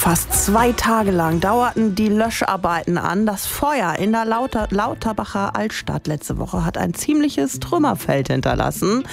Fast 2 Tage lang dauerten die Löscharbeiten an. Das Feuer in der Lauterbacher Altstadt letzte Woche hat ein ziemliches Trümmerfeld hinterlassen.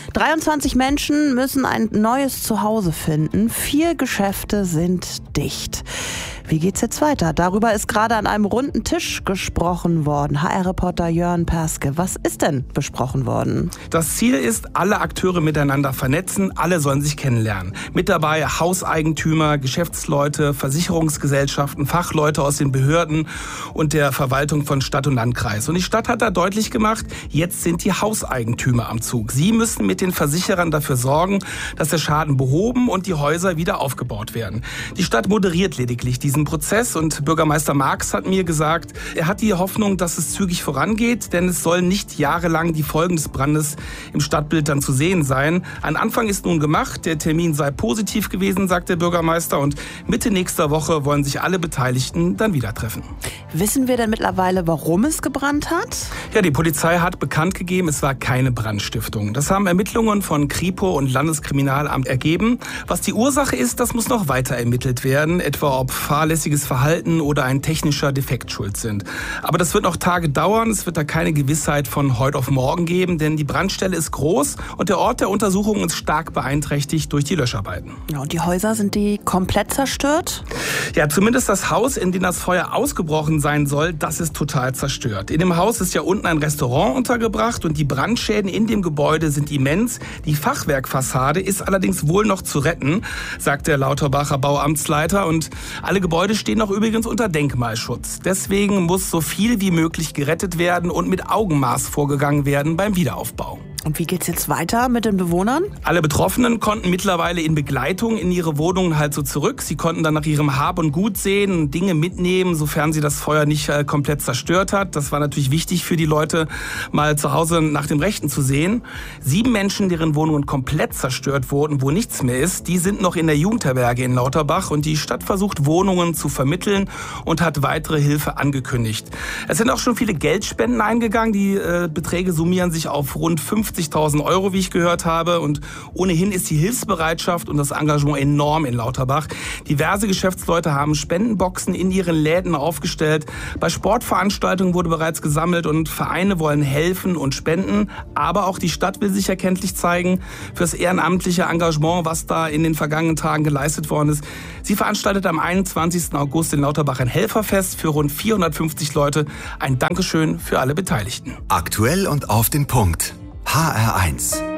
23 Menschen müssen ein neues Zuhause finden. 4 Geschäfte sind dicht. Wie geht's jetzt weiter? Darüber ist gerade an einem runden Tisch gesprochen worden. HR-Reporter Jörn Perske, was ist denn besprochen worden? Das Ziel ist, alle Akteure miteinander vernetzen, alle sollen sich kennenlernen. Mit dabei Hauseigentümer, Geschäftsleute, Versicherungsgesellschaften, Fachleute aus den Behörden und der Verwaltung von Stadt und Landkreis. Und die Stadt hat da deutlich gemacht, jetzt sind die Hauseigentümer am Zug. Sie müssen mit den Versicherern dafür sorgen, dass der Schaden behoben und die Häuser wieder aufgebaut werden. Die Stadt moderiert lediglich diesen Prozess und Bürgermeister Marx hat mir gesagt, er hat die Hoffnung, dass es zügig vorangeht, denn es sollen nicht jahrelang die Folgen des Brandes im Stadtbild dann zu sehen sein. Ein Anfang ist nun gemacht, der Termin sei positiv gewesen, sagt der Bürgermeister, und Mitte nächster Woche wollen sich alle Beteiligten dann wieder treffen. Wissen wir denn mittlerweile, warum es gebrannt hat? Ja, die Polizei hat bekannt gegeben, es war keine Brandstiftung. Das haben Ermittlungen von Kripo und Landeskriminalamt ergeben. Was die Ursache ist, das muss noch weiter ermittelt werden, etwa ob fahrlässiges Verhalten oder ein technischer Defekt schuld sind. Aber das wird noch Tage dauern, es wird da keine Gewissheit von heute auf morgen geben, denn die Brandstelle ist groß und der Ort der Untersuchung ist stark beeinträchtigt durch die Löscharbeiten. Ja, und die Häuser, sind die komplett zerstört? Ja, zumindest das Haus, in dem das Feuer ausgebrochen sein soll, das ist total zerstört. In dem Haus ist ja unten ein Restaurant untergebracht und die Brandschäden in dem Gebäude sind immens. Die Fachwerkfassade ist allerdings wohl noch zu retten, sagt der Lauterbacher Bauamtsleiter, und alle Gebäude stehen noch übrigens unter Denkmalschutz. Deswegen muss so viel wie möglich gerettet werden und mit Augenmaß vorgegangen werden beim Wiederaufbau. Und wie geht's jetzt weiter mit den Bewohnern? Alle Betroffenen konnten mittlerweile in Begleitung in ihre Wohnungen halt so zurück. Sie konnten dann nach ihrem Hab und Gut sehen, Dinge mitnehmen, sofern sie das Feuer nicht komplett zerstört hat. Das war natürlich wichtig für die Leute, mal zu Hause nach dem Rechten zu sehen. 7 Menschen, deren Wohnungen komplett zerstört wurden, wo nichts mehr ist, die sind noch in der Jugendherberge in Lauterbach und die Stadt versucht, Wohnungen zu vermitteln und hat weitere Hilfe angekündigt. Es sind auch schon viele Geldspenden eingegangen. Die Beträge summieren sich auf rund 50.000 €, wie ich gehört habe. Und ohnehin ist die Hilfsbereitschaft und das Engagement enorm in Lauterbach. Diverse Geschäftsleute haben Spendenboxen in ihren Läden aufgestellt. Bei Sportveranstaltungen wurde bereits gesammelt und Vereine wollen helfen und spenden. Aber auch die Stadt will sich erkenntlich zeigen fürs ehrenamtliche Engagement, was da in den vergangenen Tagen geleistet worden ist. Sie veranstaltet am 21. August in Lauterbach ein Helferfest für rund 450 Leute. Ein Dankeschön für alle Beteiligten. Aktuell und auf den Punkt. HR1.